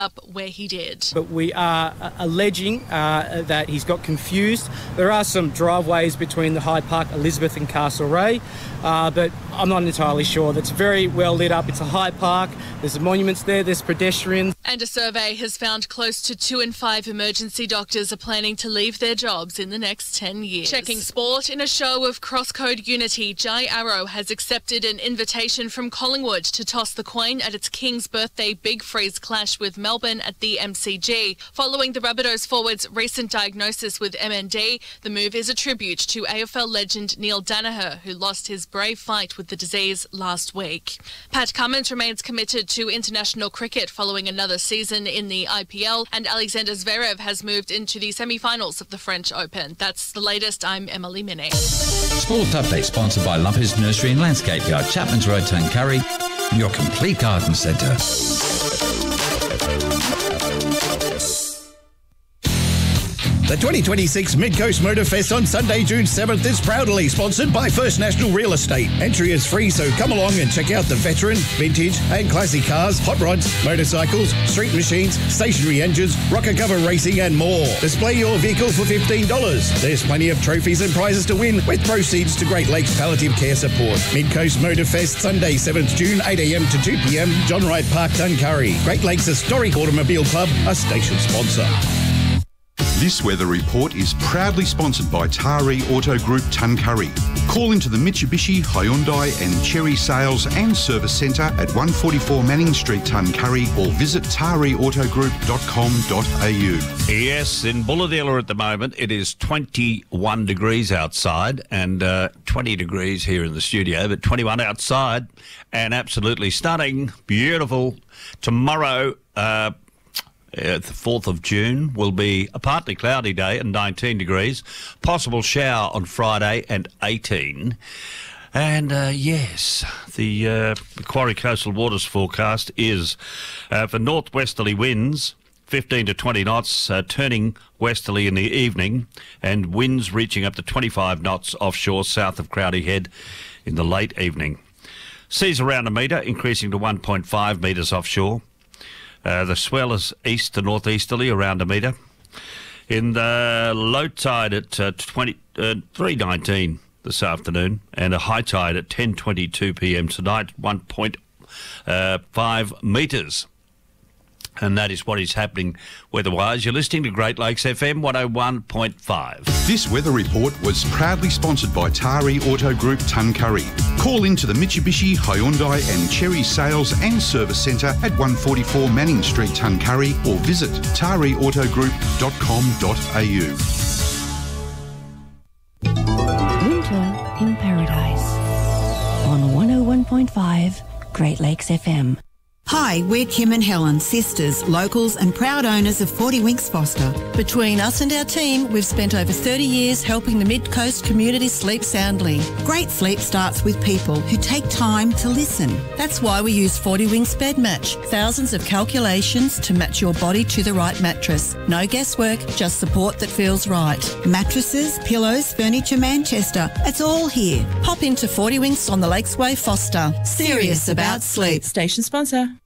up where he did. But we are alleging that he's got confused. There are some driveways between the Hyde Park, Elizabeth and Castlereagh, but I'm not entirely sure. That's very well lit up. It's a Hyde Park. There's monuments there. There's pedestrians. And a survey has found close to 2 in 5 emergency doctors are planning to leave their jobs in the next 10 years. Checking sport, in a show of cross-code unity, Jai Arrow has accepted an invitation from Collingwood to toss the coin at its King's Birthday Big Freeze clash with Melbourne at the MCG. Following the Rabbitohs forward's recent diagnosis with MND, the move is a tribute to AFL legend Neil Danaher, who lost his brave fight with the disease last week. Pat Cummins remains committed to international cricket following another season in the IPL, and Alexander Zverev has moved into the semi-finals of the French Open. That's the latest. I'm Emily Minnie. Sports Update sponsored by Lumpers Nursery and Landscape Yard, Chapman's Road, Tuncurry, your complete garden centre. The 2026 Mid-Coast Motor Fest on Sunday, June 7th is proudly sponsored by First National Real Estate. Entry is free, so come along and check out the veteran, vintage and classic cars, hot rods, motorcycles, street machines, stationary engines, rocker cover racing and more. Display your vehicle for $15. There's plenty of trophies and prizes to win with proceeds to Great Lakes Palliative Care Support. Mid-Coast Motor Fest, Sunday 7th June, 8 a.m. to 2 p.m, John Wright Park, Tuncurry. Great Lakes Historic Automobile Club, a station sponsor. This weather report is proudly sponsored by Taree Auto Group Tuncurry. Call into the Mitsubishi, Hyundai and Cherry Sales and Service Centre at 144 Manning Street, Tuncurry, or visit tareautogroup.com.au. Yes, in Bulladilla at the moment it is 21 degrees outside and 20 degrees here in the studio, but 21 outside and absolutely stunning, beautiful. Tomorrow, the 4th of June will be a partly cloudy day and 19 degrees. Possible shower on Friday and 18. And yes, the Macquarie Coastal Waters forecast is for northwesterly winds, 15 to 20 knots, turning westerly in the evening, and winds reaching up to 25 knots offshore south of Crowdy Head in the late evening. Seas around a metre, increasing to 1.5 metres offshore. The swell is east to northeasterly around a metre. In the low tide at 3:19 this afternoon, and a high tide at 10:22 p.m. tonight, 1.5 metres. And that is what is happening weather-wise. You're listening to Great Lakes FM 101.5. This weather report was proudly sponsored by Taree Auto Group Tuncurry. Call into the Mitsubishi, Hyundai and Cherry Sales and Service Centre at 144 Manning Street, Tuncurry, or visit tareautogroup.com.au. Winter in Paradise on 101.5 Great Lakes FM. Hi, we're Kim and Helen, sisters, locals and proud owners of 40 Winks Foster. Between us and our team, we've spent over 30 years helping the Mid-Coast community sleep soundly. Great sleep starts with people who take time to listen. That's why we use 40 Winks Bed Match. Thousands of calculations to match your body to the right mattress. No guesswork, just support that feels right. Mattresses, pillows, furniture, Manchester. It's all here. Pop into 40 Winks on the Lakesway, Foster. Serious about sleep. Station sponsor.